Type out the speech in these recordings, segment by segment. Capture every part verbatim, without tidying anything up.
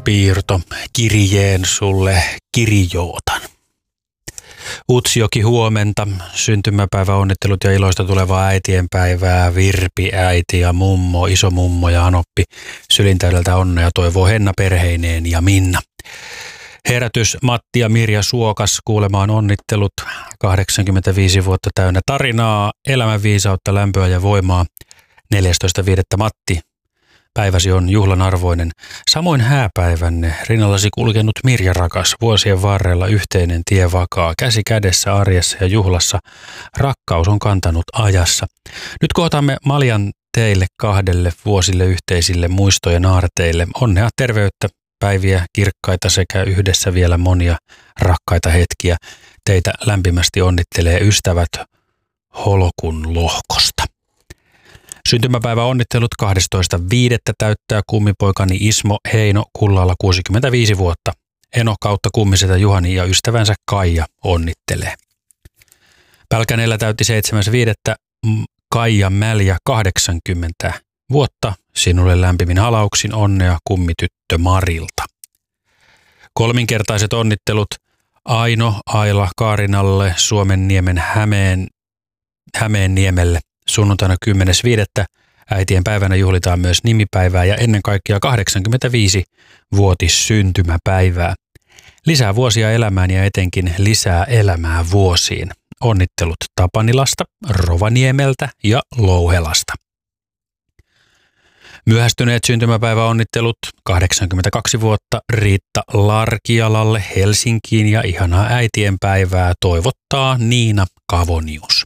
Piirto, kirjeen sulle kirjootan. Utsjoki, huomenta. Syntymäpäivä, onnittelut ja iloista tulevaa äitienpäivää. Virpi, äiti ja mummo, isomummo ja Anoppi. Sylintäydeltä onnea toivoo Henna perheineen ja Minna. Herätys, Matti ja Mirja Suokas kuulemaan onnittelut. kahdeksankymmentäviisi vuotta täynnä tarinaa, elämänviisautta, lämpöä ja voimaa. neljästoista viidettä Matti. Päiväsi on juhlan arvoinen. Samoin hääpäivänne rinnallasi kulkenut Mirja rakas, vuosien varrella yhteinen tie vakaa, käsi kädessä arjessa ja juhlassa. Rakkaus on kantanut ajassa. Nyt kohtamme Maljan teille kahdelle vuosille yhteisille muistojen aarteille. Onnea, terveyttä, päiviä kirkkaita sekä yhdessä vielä monia rakkaita hetkiä. Teitä lämpimästi onnittelee ystävät Holokun lohkosta. Syntymäpäivä onnittelut kahdestoista viidettä täyttää kummipoikani Ismo Heino Kullalla kuusikymmentäviisi vuotta. Eno kautta kummisetä Juhani ja ystävänsä Kaija onnittelee. Pälkäneellä täytti seitsemäs viidettä Kaija Mäljä kahdeksankymmentä vuotta. Sinulle lämpimin halauksin onnea kummityttö Marilta. Kolminkertaiset onnittelut Aino Aila Kaarinalle Suomenniemen Hämeen, Hämeenniemelle. Sunnuntaina kymmenes viidettä äitien päivänä juhlitaan myös nimipäivää ja ennen kaikkea kahdeksankymmentäviisi-vuotis syntymäpäivää. Lisää vuosia elämään ja etenkin lisää elämää vuosiin. Onnittelut Tapanilasta, Rovaniemeltä ja Louhelasta. Myöhästyneet syntymäpäiväonnittelut kahdeksankymmentäkaksi vuotta Riitta Larkialalle Helsinkiin ja ihanaa äitienpäivää toivottaa Niina Kavonius.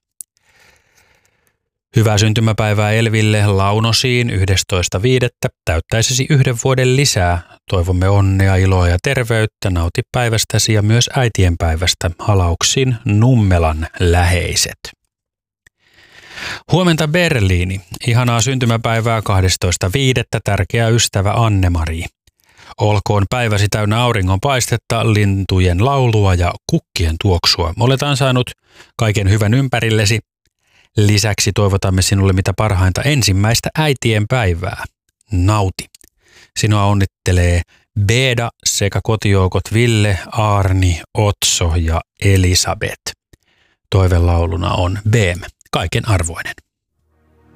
Hyvää syntymäpäivää Elville Launosiin yhdestoista viidettä täyttäisesi yhden vuoden lisää. Toivomme onnea, iloa ja terveyttä. Nauti päivästäsi ja myös äitienpäivästä. Halauksin Nummelan läheiset. Huomenta Berliini. Ihanaa syntymäpäivää kahdestoista viidettä tärkeä ystävä Anne-Mari. Olkoon päiväsi täynnä auringonpaistetta, lintujen laulua ja kukkien tuoksua. Olet ansainnut kaiken hyvän ympärillesi. Lisäksi toivotamme sinulle mitä parhainta ensimmäistä äitien päivää. Nauti. Sinua onnittelee Beeda sekä kotijoukot Ville, Arni, Otso ja Elisabeth. Toivelauluna on B M, kaiken arvoinen.